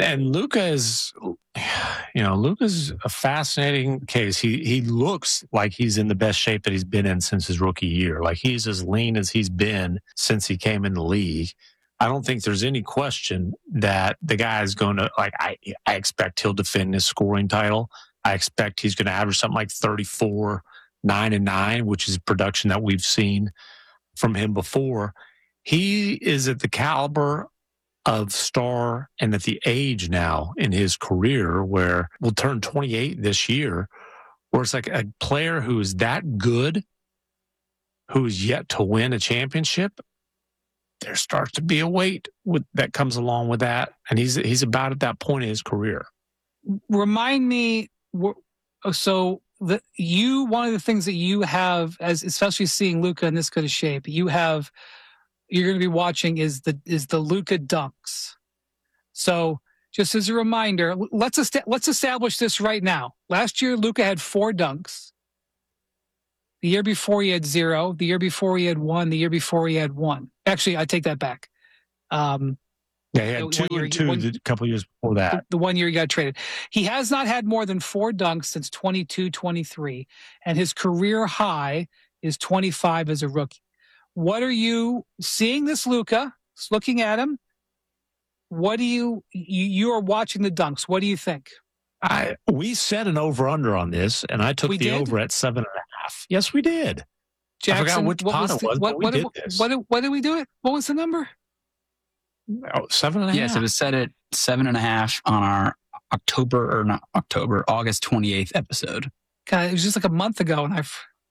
And Luka is, Luka's a fascinating case. He looks like he's in the best shape that he's been in since his rookie year. Like he's as lean as he's been since he came in the league. I don't think there's any question that the guy is going to, I expect he'll defend his scoring title. I expect he's going to average something like 34, 9 and 9, which is production that we've seen from him before. He is at the caliber of star and at the age now in his career where we'll turn 28 this year, where it's like a player who is that good, who is yet to win a championship. There starts to be a weight that comes along with that. And he's about at that point in his career. Remind me, one of the things that you have, as especially seeing Luka in this good of shape, you're going to be watching is the Luka dunks. So just as a reminder, let's establish this right now. Last year, Luka had 4 dunks. The year before he had 0. The year before he had 1. The year before he had 1. Actually, I take that back. He had 2 and 2 a couple of years before that. The 1 year he got traded. He has not had more than 4 dunks since 22-23, and his career high is 25 as a rookie. What are you seeing this Luka, looking at him? What do you are watching the dunks. What do you think? We set an over-under on this, and I took the over at 7.5. Yes, we did. Jackson, I forgot which pot it was, but we did this. What did we do it? What was the number? 7.5. Yes, it was set at 7.5 on our August 28th episode. God, it was just like a month ago, and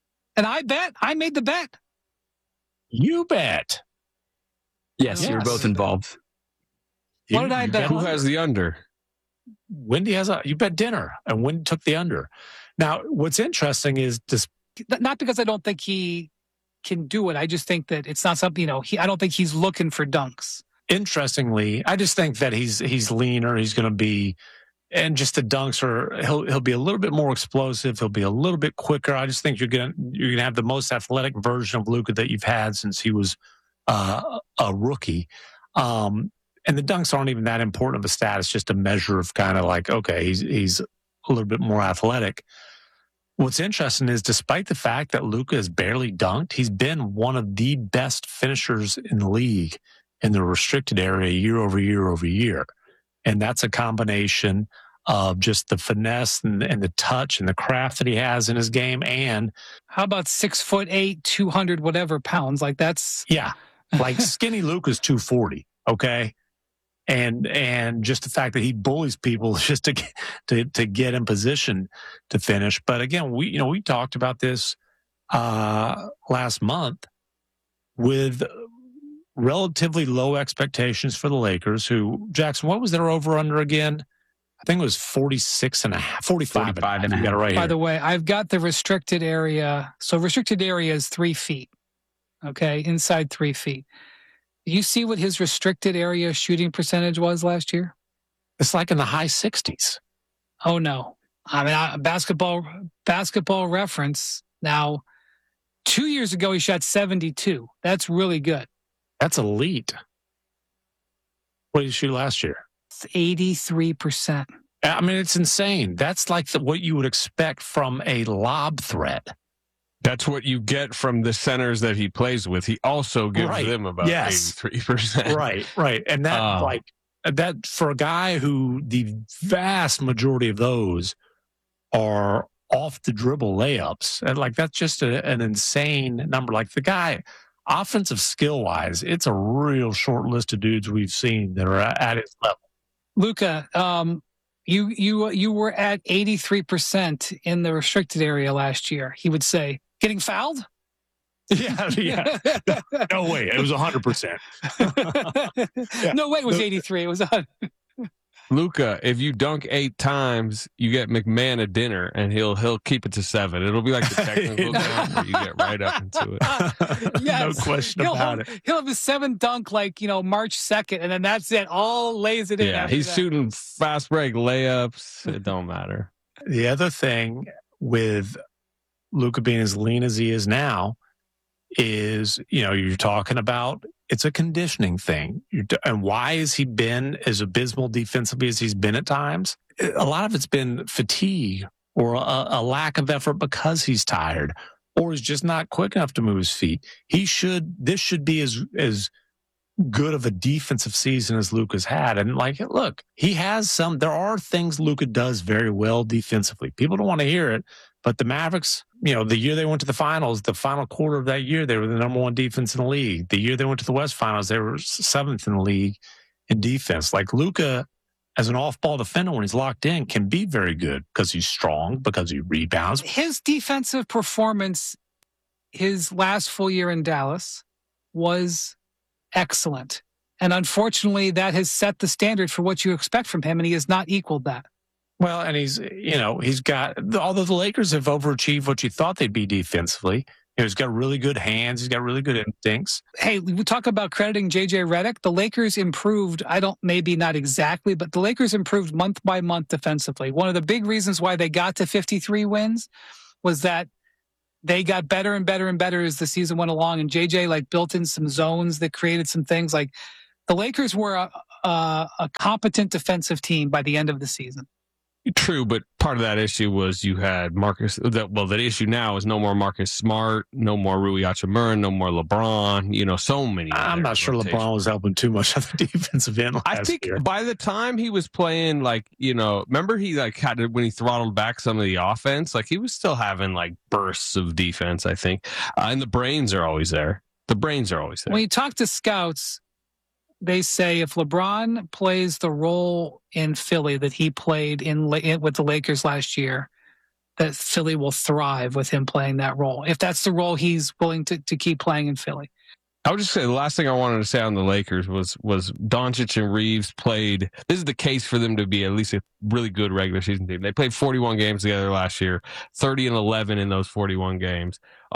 I made the bet. You bet. Yes, you were both involved. What did I bet? Who has the under? Wendy you bet dinner, and Wendy took the under. Now, what's interesting is not because I don't think he can do it. I just think that it's not something, I don't think he's looking for dunks. Interestingly, I just think that he's leaner. He's going to be, and just the dunks he'll be a little bit more explosive. He'll be a little bit quicker. I just think you're gonna have the most athletic version of Luka that you've had since he was a rookie. And the dunks aren't even that important of a stat. It's just a measure of kind of like, okay, he's a little bit more athletic. What's interesting is despite the fact that Luka has barely dunked, he's been one of the best finishers in the league in the restricted area year over year over year. And that's a combination of just the finesse and the touch and the craft that he has in his game. And how about 6'8", 200 whatever pounds? Like that's like skinny Luka's 240. Okay. And just the fact that he bullies people just to get in position to finish. But again, we talked about this last month with relatively low expectations for the Lakers, who, Jackson, what was their over under again? I think it was 46.5, 45 and a half. You got it right here. By the way, I've got the restricted area. So restricted area is 3 feet. Okay. Inside 3 feet. You see what his restricted area shooting percentage was last year? It's like in the high 60s. Oh no. I mean, basketball reference. Now, 2 years ago, he shot 72. That's really good. That's elite. What did you shoot last year? It's 83%. I mean, it's insane. That's like what you would expect from a lob threat. That's what you get from the centers that he plays with. He also gives them about 83%. Right. And that for a guy who the vast majority of those are off the dribble layups, and like that's just an insane number. Like the guy, offensive skill wise, it's a real short list of dudes we've seen that are at his level. Luka, you were at 83% in the restricted area last year. He would say, getting fouled? Yeah. No way. It was 100%. No way it was 83. It was 100. Luka, if you dunk 8 times, you get McMahon a dinner, and he'll keep it to 7. It'll be like the technical count where you get right up into it. Yes. No question about it. He'll have a 7 dunk March 2nd, and then that's it. All lays it in. Yeah, he's shooting fast break layups. It don't matter. The other thing with Luka being as lean as he is now is, you're talking about it's a conditioning thing. And why has he been as abysmal defensively as he's been at times? A lot of it's been fatigue or a lack of effort because he's tired or is just not quick enough to move his feet. This should be as good of a defensive season as Luka's had. And look, there are things Luka does very well defensively. People don't want to hear it, but the Mavericks, the year they went to the finals, the final quarter of that year, they were the number one defense in the league. The year they went to the West Finals, they were 7th in the league in defense. Luka, as an off-ball defender, when he's locked in, can be very good because he's strong, because he rebounds. His defensive performance, his last full year in Dallas, was excellent. And unfortunately, that has set the standard for what you expect from him, and he has not equaled that. Well, and he's got, although the Lakers have overachieved what you thought they'd be defensively, he's got really good hands. He's got really good instincts. Hey, we talk about crediting JJ Redick. The Lakers improved, maybe not exactly, but the Lakers improved month by month defensively. One of the big reasons why they got to 53 wins was that they got better and better and better as the season went along. And JJ built in some zones that created some things. The Lakers were a competent defensive team by the end of the season. True, but part of that issue was you had Marcus. That issue now is no more Marcus Smart, no more Rui Hachimura, no more LeBron. So many. I'm not sure LeBron was helping too much on the defensive end. I think by the time he was playing, remember he had to, when he throttled back some of the offense, he was still having bursts of defense. I think, and the brains are always there. When you talk to scouts, they say if LeBron plays the role in Philly that he played with the Lakers last year, that Philly will thrive with him playing that role. If that's the role he's willing to keep playing in Philly. I would just say the last thing I wanted to say on the Lakers was Doncic and Reeves played. This is the case for them to be at least a really good regular season team. They played 41 games together last year, 30-11 in those 41 games,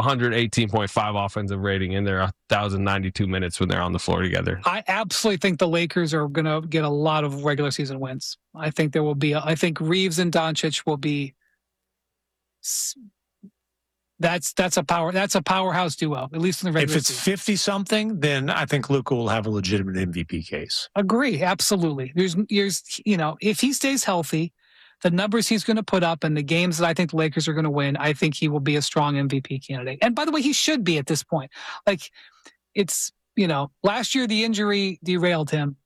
118.5 offensive rating in their 1,092 minutes when they're on the floor together. I absolutely think the Lakers are going to get a lot of regular season wins. I think there will be. I think Reeves and Doncic will be. That's a powerhouse duo, at least in the regular season. If it's 50-something, then I think Luka will have a legitimate MVP case. Agree, absolutely. There's if he stays healthy, the numbers he's going to put up and the games that I think the Lakers are going to win, I think he will be a strong MVP candidate. And by the way, he should be at this point. Last year the injury derailed him.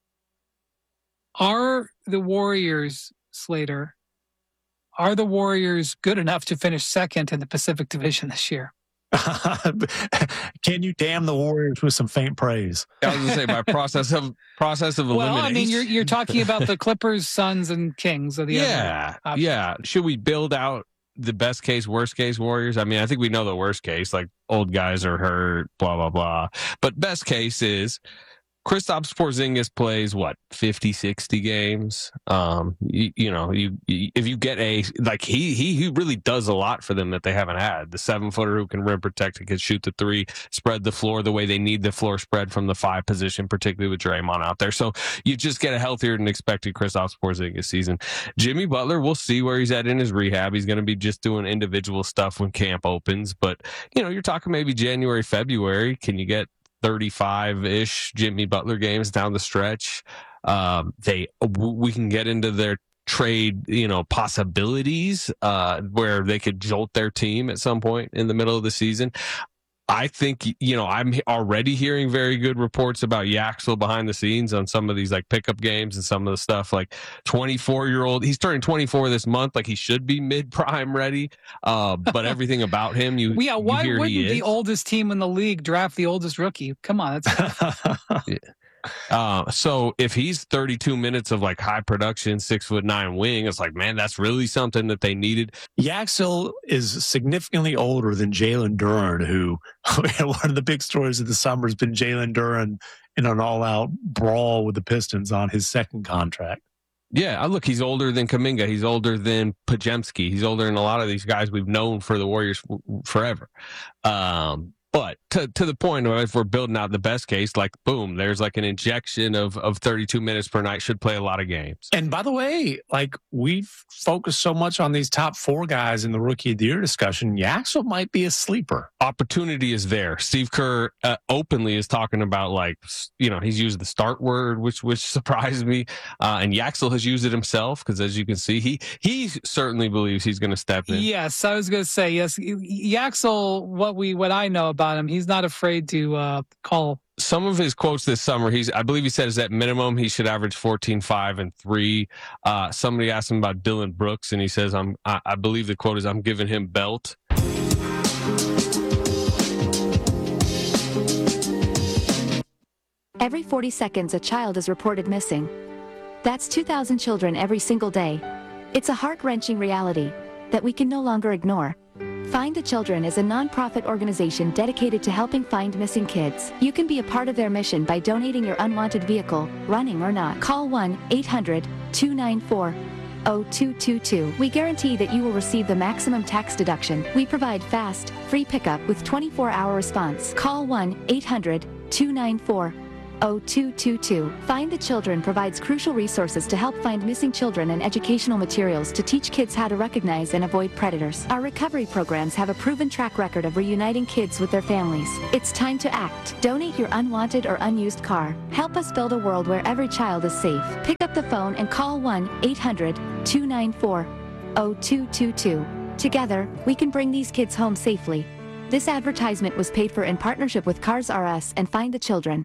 Are the Warriors, Slater, are the Warriors good enough to finish second in the Pacific Division this year? Can you damn the Warriors with some faint praise? I was going to say by process of elimination. Well, I mean, you're talking about the Clippers, Suns, and Kings of the other. Yeah. Should we build out the best case, worst case Warriors? I mean, I think we know the worst case, old guys are hurt, blah blah blah. But best case is Kristaps Porzingis plays 50, 60 games. If you get he really does a lot for them that they haven't had. The 7-footer who can rim protect and can shoot the three, spread the floor the way they need the floor spread from the 5 position, particularly with Draymond out there. So you just get a healthier than expected Kristaps Porzingis season. Jimmy Butler, we'll see where he's at in his rehab. He's going to be just doing individual stuff when camp opens, but you're talking maybe January, February. Can you get 35-ish Jimmy Butler games down the stretch? We can get into their trade, possibilities where they could jolt their team at some point in the middle of the season. I think, I'm already hearing very good reports about Yaxel behind the scenes on some of these pickup games and some of the stuff 24-year-old. He's turning 24 this month. He should be mid-prime ready. But everything about him, why wouldn't the oldest team in the league draft the oldest rookie? Come on. So if he's 32 minutes of high production, 6'9" wing, it's man, that's really something that they needed. Yaxel is significantly older than Jalen Duren, who one of the big stories of the summer has been Jalen Duren in an all-out brawl with the Pistons on his second contract. Yeah, look, he's older than Kuminga. He's older than Podziemski. He's older than a lot of these guys we've known for the Warriors forever. But to the point where if we're building out the best case, like, boom, there's like an injection of 32 minutes per night, should play a lot of games. And by the way, like, we've focused so much on these top 4 guys in the Rookie of the Year discussion. Yaxel might be a sleeper. Opportunity is there. Steve Kerr openly is talking about, like, he's used the start word, which surprised me. And Yaxel has used it himself because, as you can see, he certainly believes he's going to step in. Yes, I was going to say, yes. Yaxel, what I know about him, he's not afraid to call. Some of his quotes this summer, I believe he said is at minimum he should average 14, 5, and 3. Somebody asked him about Dylan Brooks, and he says, I believe the quote is, "I'm giving him belt." Every 40 seconds, a child is reported missing. That's 2,000 children every single day. It's a heart-wrenching reality that we can no longer ignore. Find the Children is a non-profit organization dedicated to helping find missing kids. You can be a part of their mission by donating your unwanted vehicle, running or not. Call 1-800-294-0222. We guarantee that you will receive the maximum tax deduction. We provide fast, free pickup with 24-hour response. Call 1-800-294-0222. Find the Children provides crucial resources to help find missing children and educational materials to teach kids how to recognize and avoid predators. Our recovery programs have a proven track record of reuniting kids with their families. It's time to act. Donate your unwanted or unused car. Help us build a world where every child is safe. Pick up the phone and call 1-800-294-0222. Together, we can bring these kids home safely. This advertisement was paid for in partnership with Cars R Us and Find the Children.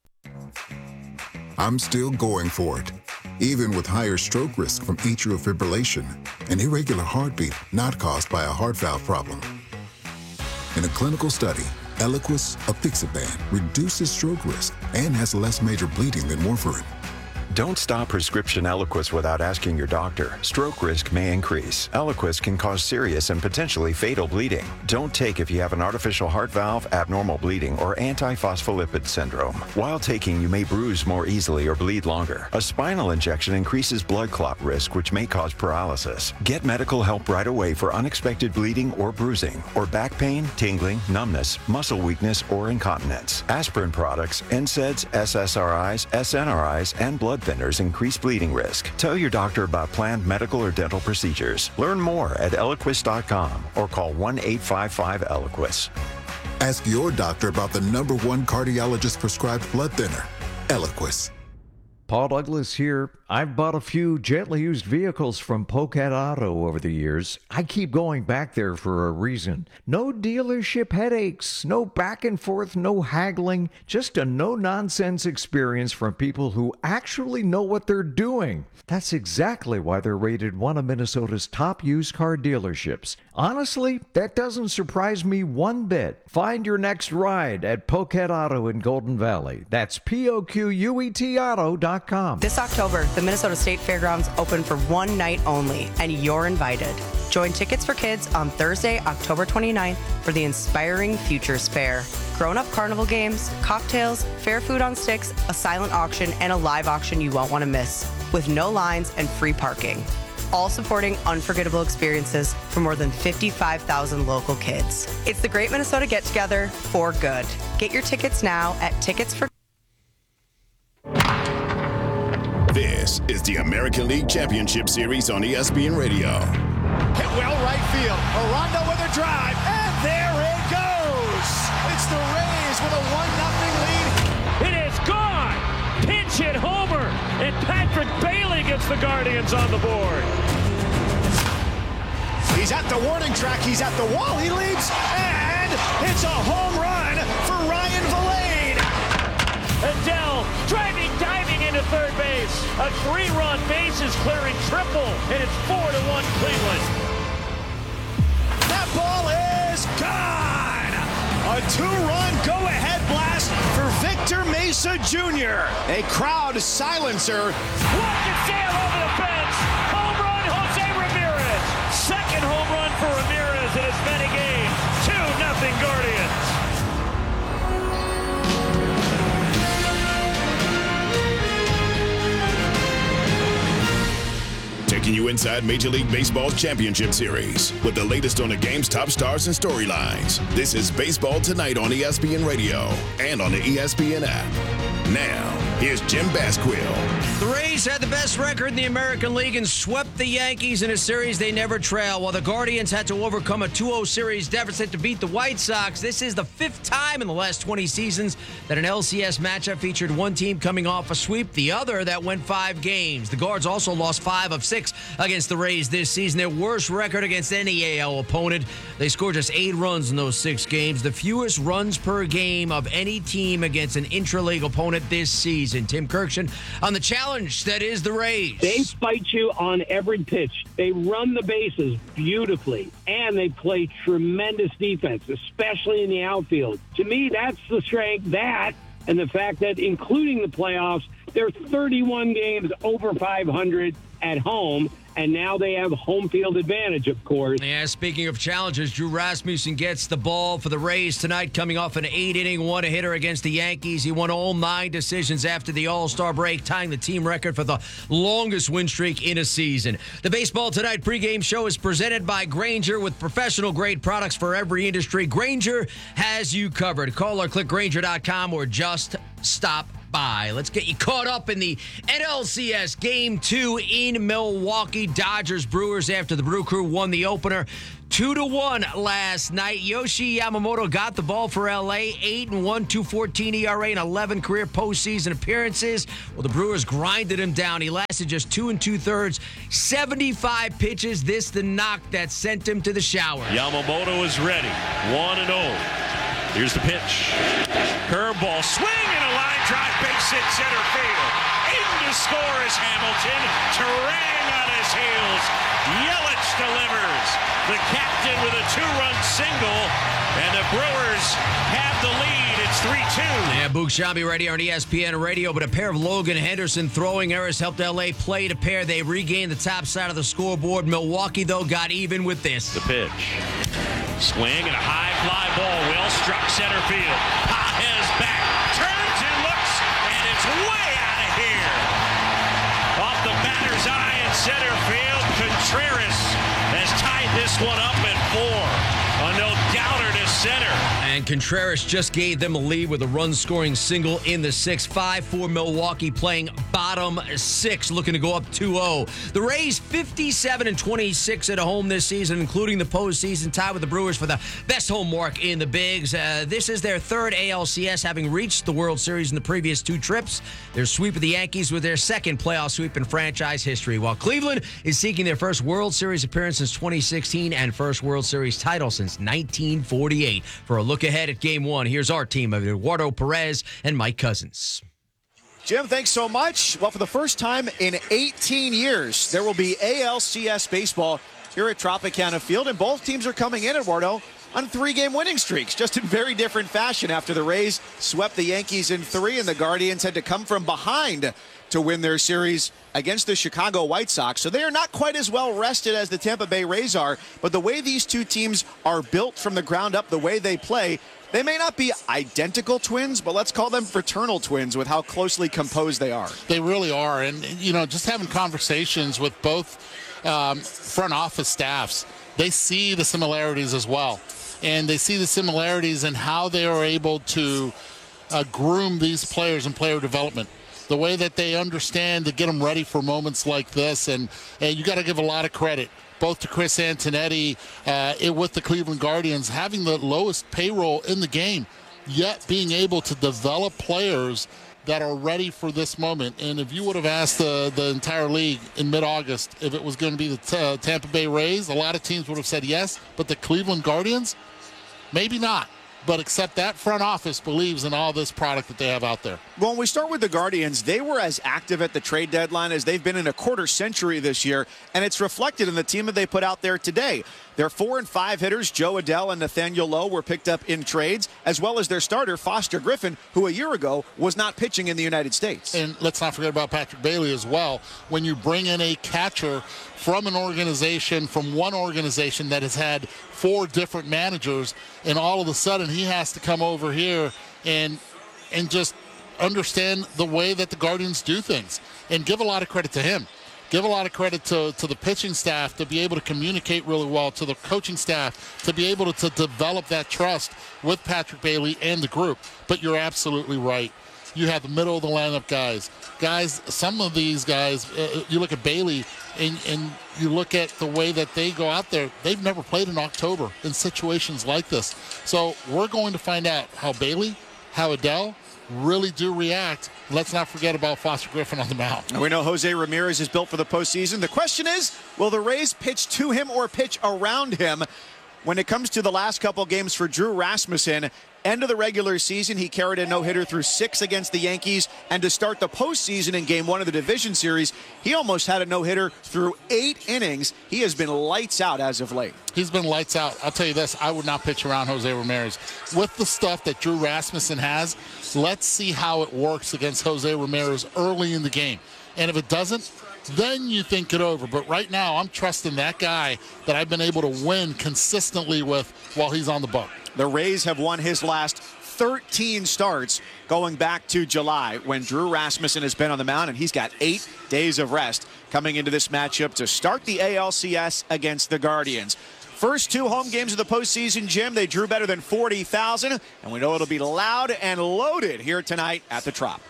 I'm still going for it, even with higher stroke risk from atrial fibrillation, an irregular heartbeat not caused by a heart valve problem. In a clinical study, Eliquis, apixaban, reduces stroke risk and has less major bleeding than warfarin. Don't stop prescription Eliquis without asking your doctor. Stroke risk may increase. Eliquis can cause serious and potentially fatal bleeding. Don't take if you have an artificial heart valve, abnormal bleeding, or antiphospholipid syndrome. While taking, you may bruise more easily or bleed longer. A spinal injection increases blood clot risk, which may cause paralysis. Get medical help right away for unexpected bleeding or bruising, or back pain, tingling, numbness, muscle weakness, or incontinence. Aspirin products, NSAIDs, SSRIs, SNRIs, and blood thinners increase bleeding risk. Tell your doctor about planned medical or dental procedures. Learn more at Eliquis.com or call 1-855-ELIQUIS. Ask your doctor about the #1 cardiologist prescribed blood thinner, Eliquis. Paul Douglas here. I've bought a few gently used vehicles from Pocket Auto over the years. I keep going back there for a reason. No dealership headaches, no back and forth, no haggling, just a no-nonsense experience from people who actually know what they're doing. That's exactly why they're rated one of Minnesota's top used car dealerships. Honestly, that doesn't surprise me one bit. Find your next ride at Pocket Auto in Golden Valley. That's POQUET This October, the Minnesota State Fairgrounds open for one night only, and you're invited. Join Tickets for Kids on Thursday, October 29th for the Inspiring Futures Fair. Grown-up carnival games, cocktails, fair food on sticks, a silent auction, and a live auction you won't want to miss, with no lines and free parking. All supporting unforgettable experiences for more than 55,000 local kids. It's the Great Minnesota Get-Together for good. Get your tickets now at Tickets for. This is the American League Championship Series on ESPN Radio. Hit well right field. Aranda with a drive, and there it goes. It's the Rays with a 1-0 lead. It is gone. Pinch hit homer, and Patrick Bailey gets the Guardians on the board. He's at the warning track. He's at the wall. He leaps, and it's a home run for Ryan Vilade. Adele diving into third base. A 3-run bases clearing triple, and it's 4-1 Cleveland. That ball is gone. A 2-run go-ahead blast for Victor Mesa Jr. A crowd silencer. Watch it sail over the fence. Home run, Jose Ramirez. Second home run for Ramirez in as many games. 2-0 Guardians. To taking you inside Major League Baseball's championship series with the latest on the game's top stars and storylines. This is Baseball Tonight on ESPN Radio and on the ESPN app. Now, here's Jim Basquill. The Rays had the best record in the American League and swept the Yankees in a series they never trailed, while the Guardians had to overcome a 2-0 series deficit to beat the White Sox. This is the 5th time in the last 20 seasons that an LCS matchup featured one team coming off a sweep, the other that went 5 games. The Guards also lost 5 of 6 against the Rays this season, their worst record against any AL opponent. They scored just 8 runs in those 6 games, the fewest runs per game of any team against an intra-league opponent this season. Tim Kirkshin on the challenge that is the Rays. They fight you on every pitch. They run the bases beautifully, and they play tremendous defense, especially in the outfield. To me, that's the strength, that, and the fact that, including the playoffs, they're 31 games over 500 at home, and now they have home field advantage, of course. Yeah, speaking of challenges, Drew Rasmussen gets the ball for the Rays tonight, coming off an 8-inning one-hitter against the Yankees. He won all 9 decisions after the All-Star break, tying the team record for the longest win streak in a season. The Baseball Tonight pregame show is presented by Grainger, with professional-grade products for every industry. Grainger has you covered. Call or click Grainger.com or just stop by. Let's get you caught up in the NLCS Game 2 in Milwaukee. Dodgers Brewers, after the Brew Crew won the opener 2-1 last night. Yoshi Yamamoto got the ball for LA, 8-1, 2.14 ERA, and 11 career postseason appearances. Well, the Brewers grinded him down. He lasted just 2 2/3, 75 pitches. This the knock that sent him to the shower. Yamamoto is ready. 1-0. Here's the pitch. Curveball, swing and a line drive, base hit center field. In to score is Hamilton. Terang on his heels. Yelich delivers. The captain with a 2-run single, and the Brewers have the lead. It's 3-2. Yeah, Boog Shambi right here on ESPN Radio, but a pair of Logan Henderson throwing errors helped LA play to pair. They regained the top side of the scoreboard. Milwaukee, though, got even with this. The pitch. Swing and a high fly ball. Well struck center field. Pages back. Turns and looks, and it's way out of here. Off the batter's eye in center field. Contreras has tied this one up at 4. A no-doubter to center. And Contreras just gave them a lead with a run-scoring single in the 6th. 5-4 Milwaukee playing bottom 6, looking to go up 2-0. The Rays 57-26 at home this season, including the postseason, tied with the Brewers for the best home mark in the Bigs. This is their 3rd ALCS, having reached the World Series in the previous 2 trips. Their sweep of the Yankees with their 2nd playoff sweep in franchise history, while Cleveland is seeking their first World Series appearance since 2016 and first World Series title since 1948. For a look ahead at Game 1, here's our team of Eduardo Perez and Mike Cousins. Jim, thanks so much. Well, for the first time in 18 years, there will be ALCS baseball here at Tropicana Field, and both teams are coming in, Eduardo, on 3-game winning streaks, just in very different fashion. After the Rays swept the Yankees in 3, and the Guardians had to come from behind to win their series against the Chicago White Sox. So they are not quite as well rested as the Tampa Bay Rays are, but the way these two teams are built from the ground up, the way they play, they may not be identical twins, but let's call them fraternal twins with how closely composed they are. They really are. And, you know, just having conversations with both front office staffs, they see the similarities as well. And they see the similarities in how they are able to groom these players in player development. The way that they understand to get them ready for moments like this. And you got to give a lot of credit both to Chris Antonetti with the Cleveland Guardians, having the lowest payroll in the game, yet being able to develop players that are ready for this moment. And if you would have asked the entire league in mid-August if it was going to be the Tampa Bay Rays, a lot of teams would have said yes. But the Cleveland Guardians, maybe not. But except that front office believes in all this product that they have out there. Well, when we start with the Guardians, they were as active at the trade deadline as they've been in a quarter century this year, and it's reflected in the team that they put out there today. Their 4 and 5 hitters, Joe Adell and Nathaniel Lowe, were picked up in trades, as well as their starter, Foster Griffin, who a year ago was not pitching in the United States. And let's not forget about Patrick Bailey as well. When you bring in a catcher from an organization, from one organization that has had 4 different managers, and all of a sudden he has to come over here and just understand the way that the Guardians do things, and give a lot of credit to him. give a lot of credit to the pitching staff to be able to communicate really well, to the coaching staff to be able to develop that trust with Patrick Bailey and the group. But you're absolutely right. You have the middle of the lineup guys. Some of these guys, you look at Bailey and you look at the way that they go out there, they've never played in October in situations like this. So we're going to find out how Bailey, how Adell really do react. Let's not forget about Foster Griffin on the mound. We know Jose Ramirez is built for the postseason. The question is, will the Rays pitch to him or pitch around him? When it comes to the last couple games for Drew Rasmussen, end of the regular season, he carried a no-hitter through 6 against the Yankees. And to start the postseason in Game 1 of the division series, he almost had a no-hitter through 8 innings. He has been lights out as of late. He's been lights out. I'll tell you this, I would not pitch around Jose Ramirez. With the stuff that Drew Rasmussen has, let's see how it works against Jose Ramirez early in the game. And if it doesn't, then you think it over. But right now, I'm trusting that guy that I've been able to win consistently with while he's on the bump. The Rays have won his last 13 starts going back to July when Drew Rasmussen has been on the mound, and he's got 8 days of rest coming into this matchup to start the ALCS against the Guardians. First 2 home games of the postseason, Jim, they drew better than 40,000, and we know it'll be loud and loaded here tonight at the Trop.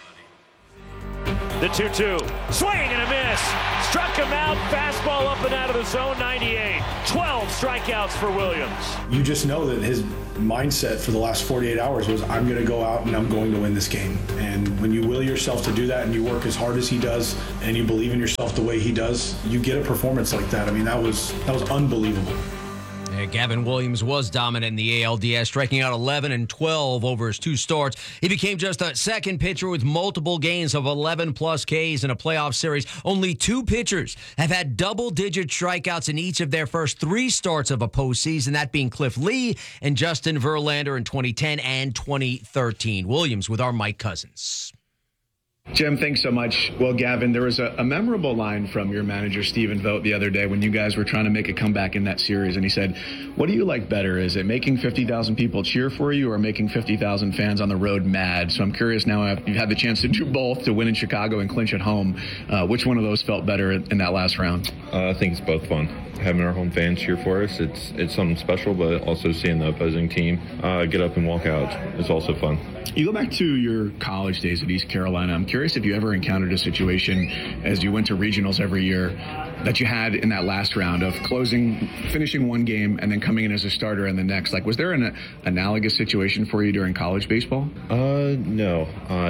The 2-2. Swing and a miss. Struck him out. Fastball up and out of the zone. 98. 12 strikeouts for Williams. You just know that his mindset for the last 48 hours was, I'm going to go out and I'm going to win this game. And when you will yourself to do that and you work as hard as he does and you believe in yourself the way he does, you get a performance like that. I mean, that was unbelievable. Gavin Williams was dominant in the ALDS, striking out 11 and 12 over his 2 starts. He became just a second pitcher with multiple games of 11-plus Ks in a playoff series. Only 2 pitchers have had double-digit strikeouts in each of their first 3 starts of a postseason, that being Cliff Lee and Justin Verlander in 2010 and 2013. Williams with our Mike Cousins. Jim, thanks so much. Well, Gavin, there was a memorable line from your manager, Stephen Vogt, the other day when you guys were trying to make a comeback in that series. And he said, what do you like better? Is it making 50,000 people cheer for you or making 50,000 fans on the road mad? So I'm curious now, if you've had the chance to do both, to win in Chicago and clinch at home, which one of those felt better in that last round? I think it's both fun. Having our home fans cheer for us, it's something special, but also seeing the opposing team get up and walk out is also fun. You go back to your college days at East Carolina. I'm curious if you ever encountered a situation as you went to regionals every year that you had in that last round of finishing one game and then coming in as a starter in the next. Like, was there an analogous situation for you during college baseball? No,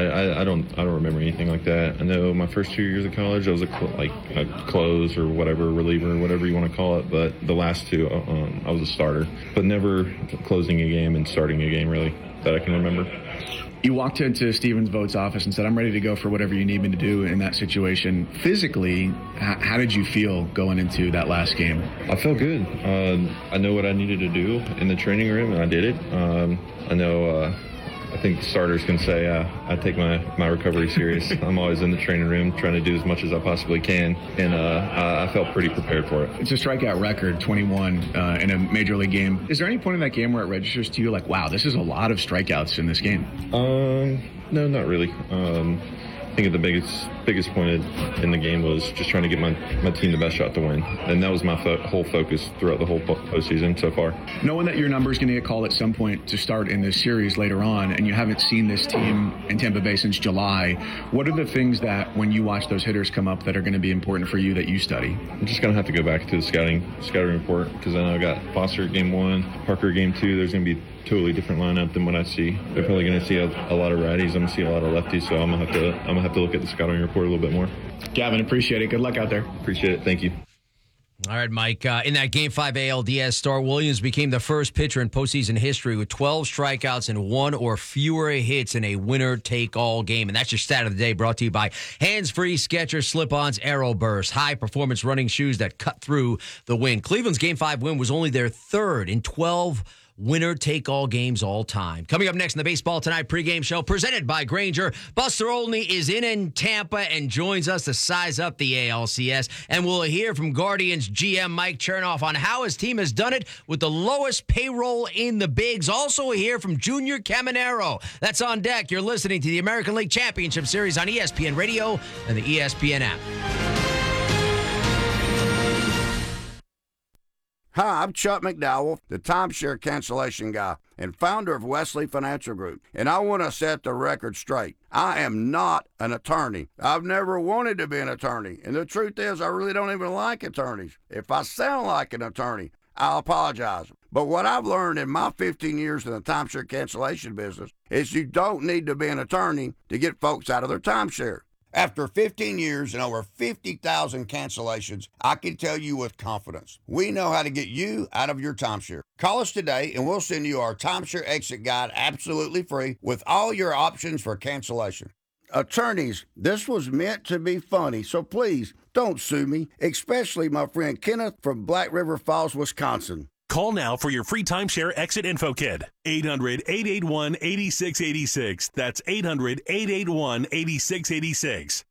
I don't remember anything like that. I know my first 2 years of college, I was a close or whatever, reliever, whatever you want to call it. But the last 2, I was a starter, but never closing a game and starting a game really that I can remember. You walked into Stephen Vogt's office and said, I'm ready to go for whatever you need me to do in that situation. Physically, how did you feel going into that last game? I felt good. I know what I needed to do in the training room, and I did it. I know I think starters can say I take my recovery serious. I'm always in the training room trying to do as much as I possibly can, and I felt pretty prepared for it. It's a strikeout record, 21 in a major league game. Is there any point in that game where it registers to you like, wow, this is a lot of strikeouts in this game? No, not really. I think the biggest point in the game was just trying to get my team the best shot to win. And that was my whole focus throughout the whole postseason so far. Knowing that your number is going to get called at some point to start in this series later on, and you haven't seen this team in Tampa Bay since July, what are the things that when you watch those hitters come up that are going to be important for you that you study? I'm just going to have to go back to the scouting report, because I know I got Foster at game 1, Parker game 2. There's going to be totally different lineup than what I see. They're probably going to see a lot of righties. I'm going to see a lot of lefties, so I'm going to have to look at the scouting report a little bit more. Gavin, appreciate it. Good luck out there. Appreciate it. Thank you. All right, Mike. In that Game 5 ALDS, Star Williams became the first pitcher in postseason history with 12 strikeouts and 1 or fewer hits in a winner-take-all game. And that's your stat of the day, brought to you by Hands-Free Skechers Slip-Ons Aero Burst, high-performance running shoes that cut through the wind. Cleveland's Game 5 win was only their 3rd in 12 winner-take-all games all time. Coming up next in the Baseball Tonight pregame show, presented by Grainger, Buster Olney is in Tampa and joins us to size up the ALCS. And we'll hear from Guardians GM Mike Chernoff on how his team has done it with the lowest payroll in the bigs. Also, we'll hear from Junior Caminero. That's on deck. You're listening to the American League Championship Series on ESPN Radio and the ESPN app. Hi, I'm Chuck McDowell, the timeshare cancellation guy and founder of Wesley Financial Group. And I want to set the record straight. I am not an attorney. I've never wanted to be an attorney. And the truth is, I really don't even like attorneys. If I sound like an attorney, I'll apologize. But what I've learned in my 15 years in the timeshare cancellation business is you don't need to be an attorney to get folks out of their timeshare. After 15 years and over 50,000 cancellations, I can tell you with confidence, we know how to get you out of your timeshare. Call us today and we'll send you our timeshare exit guide absolutely free with all your options for cancellation. Attorneys, this was meant to be funny, so please don't sue me, especially my friend Kenneth from Black River Falls, Wisconsin. Call now for your free timeshare exit info kit. 800-881-8686. That's 800-881-8686.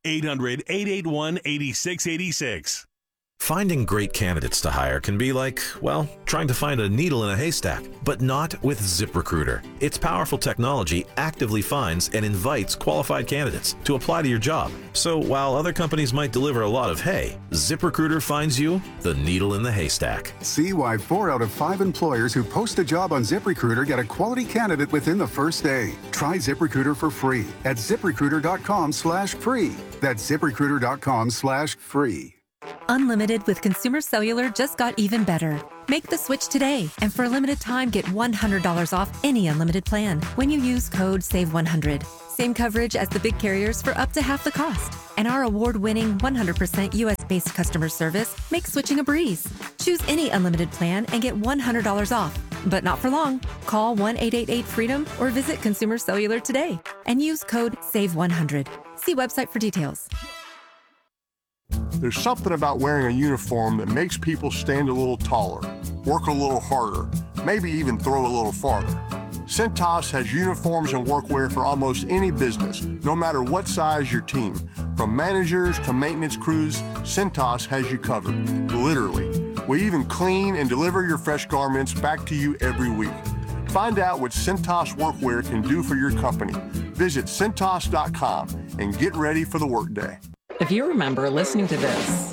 800-881-8686. Finding great candidates to hire can be like, well, trying to find a needle in a haystack, but not with ZipRecruiter. Its powerful technology actively finds and invites qualified candidates to apply to your job. So while other companies might deliver a lot of hay, ZipRecruiter finds you the needle in the haystack. See why 4 out of 5 employers who post a job on ZipRecruiter get a quality candidate within the first day. Try ZipRecruiter for free at ZipRecruiter.com/free. That's ZipRecruiter.com/free. Unlimited with Consumer Cellular just got even better. Make the switch today, and for a limited time, get $100 off any unlimited plan when you use code SAVE100. Same coverage as the big carriers for up to half the cost. And our award-winning 100% U.S.-based customer service makes switching a breeze. Choose any unlimited plan and get $100 off. But not for long. Call 1-888-FREEDOM or visit Consumer Cellular today and use code SAVE100. See website for details. There's something about wearing a uniform that makes people stand a little taller, work a little harder, maybe even throw a little farther. Cintas has uniforms and workwear for almost any business, no matter what size your team. From managers to maintenance crews, Cintas has you covered, literally. We even clean and deliver your fresh garments back to you every week. Find out what Cintas workwear can do for your company. Visit Cintas.com and get ready for the workday. If you remember listening to this,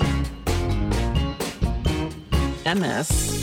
and this,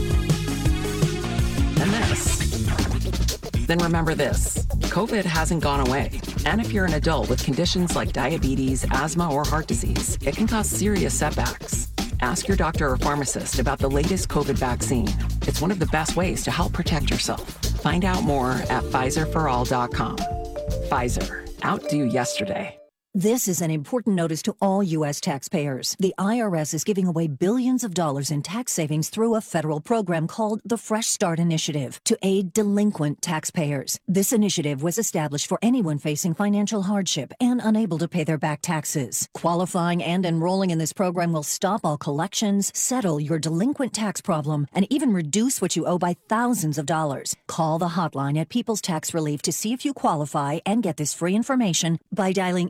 and this, then remember this. COVID hasn't gone away. And if you're an adult with conditions like diabetes, asthma, or heart disease, it can cause serious setbacks. Ask your doctor or pharmacist about the latest COVID vaccine. It's one of the best ways to help protect yourself. Find out more at PfizerForAll.com. Pfizer, outdo yesterday. This is an important notice to all U.S. taxpayers. The IRS is giving away billions of dollars in tax savings through a federal program called the Fresh Start Initiative to aid delinquent taxpayers. This initiative was established for anyone facing financial hardship and unable to pay their back taxes. Qualifying and enrolling in this program will stop all collections, settle your delinquent tax problem, and even reduce what you owe by thousands of dollars. Call the hotline at People's Tax Relief to see if you qualify and get this free information by dialing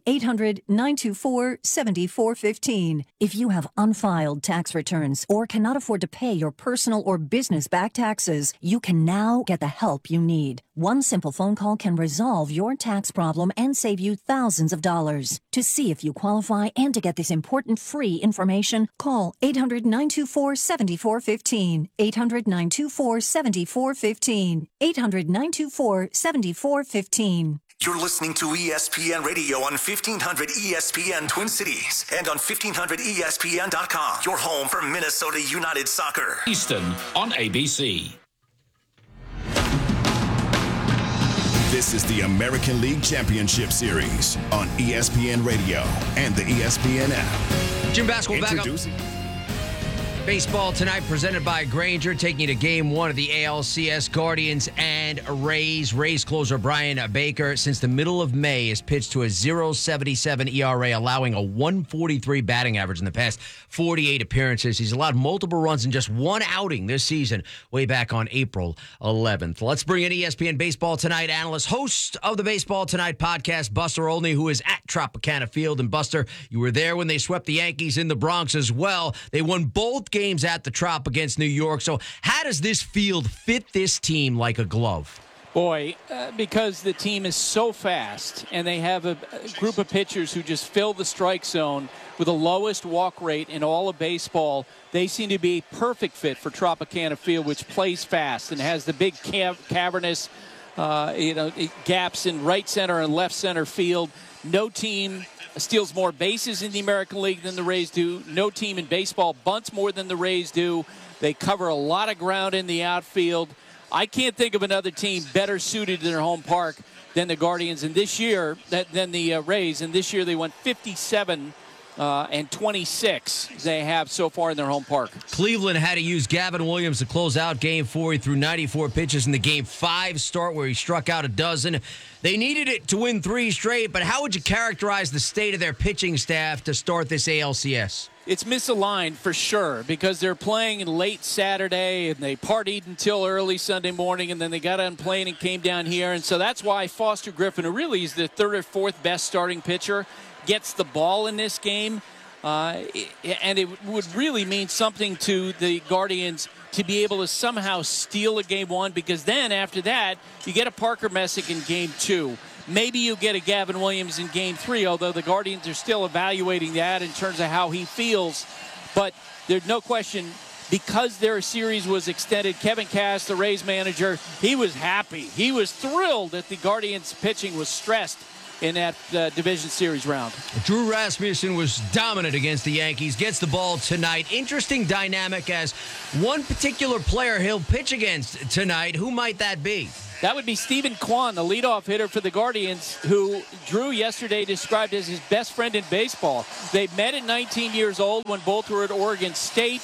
800-924-7415. If you have unfiled tax returns or cannot afford to pay your personal or business back taxes, you can now get the help you need. One simple phone call can resolve your tax problem and save you thousands of dollars. To see if you qualify and to get this important free information, call 800-924-7415. 800-924-7415. 800-924-7415. You're listening to ESPN Radio on 1500 ESPN Twin Cities and on 1500ESPN.com. Your home for Minnesota United Soccer. Easton on ABC. This is the American League Championship Series on ESPN Radio and the ESPN app. Jim Basketball back up. Baseball tonight presented by Grainger, taking you to Game 1 of the ALCS. Guardians and Rays. Rays closer Brian Baker, since the middle of May, has pitched to a 0.77 ERA, allowing a 143 batting average in the past 48 appearances. He's allowed multiple runs in just one outing this season, way back on April 11th. Let's bring in ESPN Baseball Tonight analyst, host of the Baseball Tonight podcast, Buster Olney, who is at Tropicana Field. And Buster, you were there when they swept the Yankees in the Bronx as well. They won both games at the Trop against New York. So how does this field fit this team like a glove? Boy, because the team is so fast and they have a group of pitchers who just fill the strike zone with the lowest walk rate in all of baseball, they seem to be a perfect fit for Tropicana Field, which plays fast and has the big cavernous gaps in right center and left center field. No team steals more bases in the American League than the Rays do. No team in baseball bunts more than the Rays do. They cover a lot of ground in the outfield. I can't think of another team better suited to their home park than the Guardians. And this year, than the Rays. And this year they went 57 and 26 they have so far in their home park. Cleveland had to use Gavin Williams to close out Game 4. He threw 94 pitches in the Game 5 start where he struck out a dozen. They needed it to win 3 straight, but how would you characterize the state of their pitching staff to start this ALCS? It's misaligned for sure because they're playing late Saturday and they partied until early Sunday morning and then they got on a plane and came down here. And so that's why Foster Griffin, who really is the 3rd or 4th best starting pitcher, gets the ball in this game. And it would really mean something to the Guardians to be able to somehow steal a Game 1 because then after that, you get a Parker Messick in Game 2. Maybe you get a Gavin Williams in Game 3, although the Guardians are still evaluating that in terms of how he feels. But there's no question, because their series was extended, Kevin Cass, the Rays manager, he was happy. He was thrilled that the Guardians' pitching was stressed in that division series round. Drew Rasmussen was dominant against the Yankees, gets the ball tonight. Interesting dynamic as one particular player he'll pitch against tonight. Who might that be? That would be Stephen Kwan, the leadoff hitter for the Guardians, who Drew yesterday described as his best friend in baseball. They met at 19 years old when both were at Oregon State.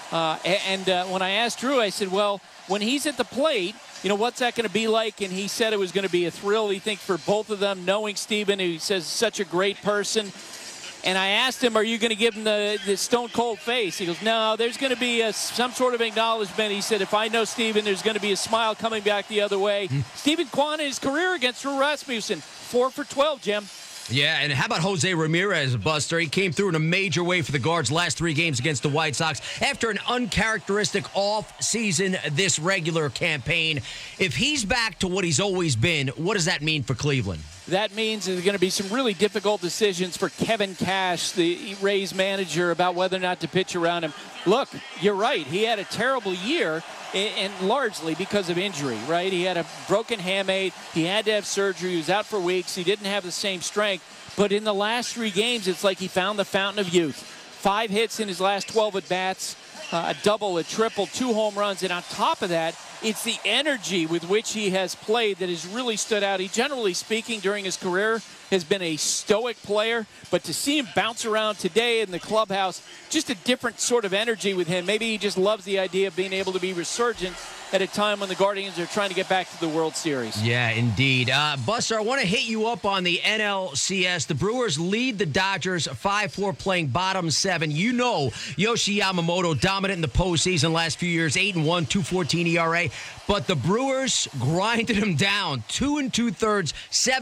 When I asked Drew, I said, well, when he's at the plate, what's that going to be like? And he said it was going to be a thrill, he thinks, for both of them, knowing Stephen, who he says is such a great person. And I asked him, are you going to give him the stone-cold face? He goes, no, there's going to be some sort of acknowledgement. He said, if I know Stephen, there's going to be a smile coming back the other way. Stephen Kwan in his career against Drew Rasmussen, 4 for 12, Jim. Yeah, and how about Jose Ramirez, Buster? He came through in a major way for the Guards last 3 games against the White Sox after an uncharacteristic off-season this regular campaign. If he's back to what he's always been, what does that mean for Cleveland? That means there's going to be some really difficult decisions for Kevin Cash, the Rays manager, about whether or not to pitch around him. Look, you're right. He had a terrible year, and largely because of injury, right? He had a broken hamate. He had to have surgery. He was out for weeks. He didn't have the same strength. But in the last 3 games, it's like he found the fountain of youth. 5 hits in his last 12 at-bats, a double, a triple, 2 home runs. And on top of that, it's the energy with which he has played that has really stood out. He, generally speaking, during his career, has been a stoic player, but to see him bounce around today in the clubhouse, just a different sort of energy with him. Maybe he just loves the idea of being able to be resurgent at a time when the Guardians are trying to get back to the World Series. Yeah, indeed. Buster, I want to hit you up on the NLCS. The Brewers lead the Dodgers 5-4, playing bottom 7. You know Yoshi Yamamoto dominant in the postseason last few years, 8-1, 2.14 ERA. But the Brewers grinded him down, 2 2/3,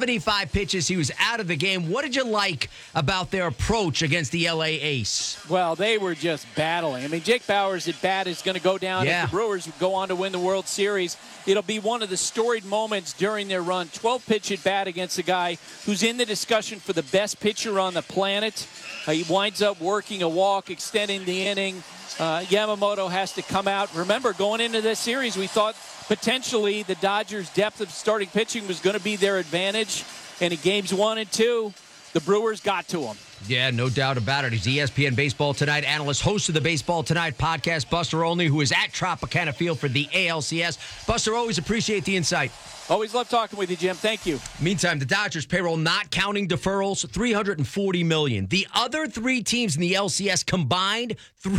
75 pitches. He was out of the game. What did you like about their approach against the LA Ace? Well, they were just battling. I mean, Jake Bauers at bat is going to go down if the Brewers go on to win the World Series. It'll be one of the storied moments during their run. 12-pitch at bat against a guy who's in the discussion for the best pitcher on the planet. He winds up working a walk, extending the inning. Yamamoto has to come out. Remember, going into this series, we thought potentially the Dodgers' depth of starting pitching was going to be their advantage. And in games 1 and 2, the Brewers got to him. Yeah, no doubt about it. He's ESPN Baseball Tonight analyst, host of the Baseball Tonight podcast, Buster Olney, who is at Tropicana Field for the ALCS. Buster, always appreciate the insight. Always love talking with you, Jim. Thank you. Meantime, the Dodgers payroll, not counting deferrals, $340 million. The other 3 teams in the LCS combined,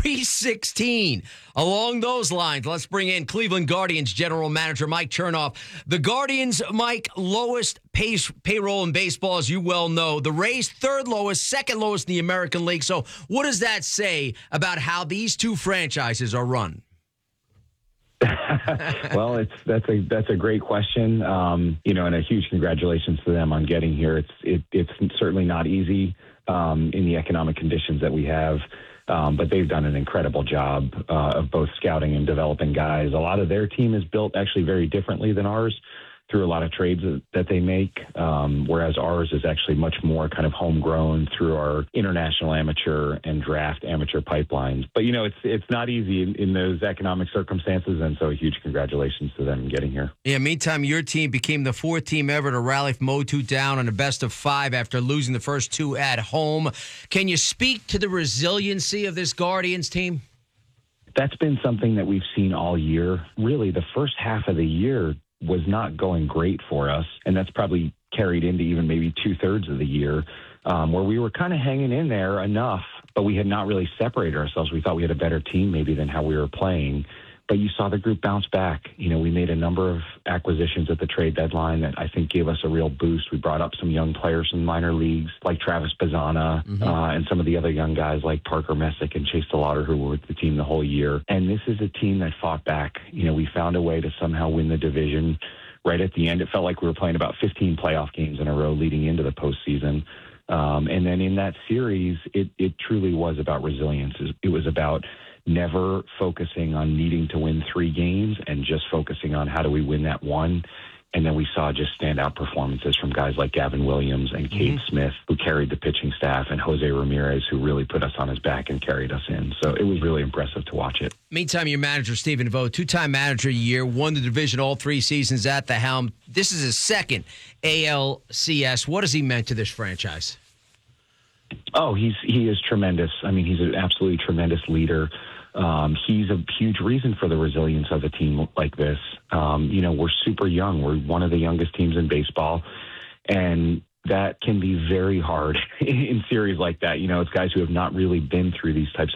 $316. Along those lines, let's bring in Cleveland Guardians general manager Mike Chernoff. The Guardians, Mike, lowest payroll in baseball, as you well know. The Rays, 3rd lowest, 2nd lowest in the American League. So what does that say about how these 2 franchises are run? Well, that's a great question, and a huge congratulations to them on getting here. It's certainly not easy in the economic conditions that we have, but they've done an incredible job of both scouting and developing guys. A lot of their team is built actually very differently than ours. through a lot of trades that they make, whereas ours is actually much more kind of homegrown through our international amateur and draft amateur pipelines. But, it's not easy in those economic circumstances, and so a huge congratulations to them getting here. Yeah, meantime, your team became the fourth team ever to rally from 0-2 down on a best-of-5 after losing the first two at home. Can you speak to the resiliency of this Guardians team? That's been something that we've seen all year. Really, the first half of the year was not going great for us, and that's probably carried into even maybe 2/3 of the year, where we were kind of hanging in there enough, but we had not really separated ourselves. We thought we had a better team maybe than how we were playing, but you saw the group bounce back. We made a number of acquisitions at the trade deadline that I think gave us a real boost. We brought up some young players in minor leagues like Travis Bazzana and some of the other young guys like Parker Messick and Chase DeLauder, who were with the team the whole year. And this is a team that fought back. We found a way to somehow win the division right at the end. It felt like we were playing about 15 playoff games in a row leading into the postseason. And then in that series, it truly was about resilience. It was about never focusing on needing to win 3 games and just focusing on how do we win that one. And then we saw just standout performances from guys like Gavin Williams and Cade Smith, who carried the pitching staff, and Jose Ramirez, who really put us on his back and carried us in. So it was really impressive to watch it. Meantime, your manager, Stephen Vogt, 2-time manager of the year, won the division all 3 seasons at the helm. This is his second ALCS. What has he meant to this franchise? Oh, he is tremendous. I mean, he's an absolutely tremendous leader. He's a huge reason for the resilience of a team like this. We're super young. We're one of the youngest teams in baseball, and that can be very hard in series like that. It's guys who have not really been through these types